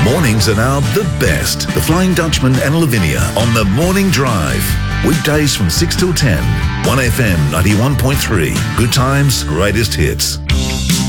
Mornings are now the best. The Flying Dutchman and Lavinia on the Morning Drive. Weekdays from 6 till 10. 1FM 91.3. Good times, greatest hits.